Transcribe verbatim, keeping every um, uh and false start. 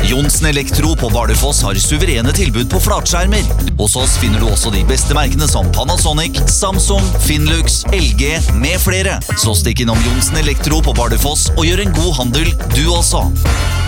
Johnsen Elektro på Bardufoss har suverene tilbud på flatskjermer. Hos oss finner du også de beste merkene som Panasonic, Samsung, Finlux, L G med flere. Så stikk innom Johnsen Elektro på Bardufoss og gjør en god handel du også.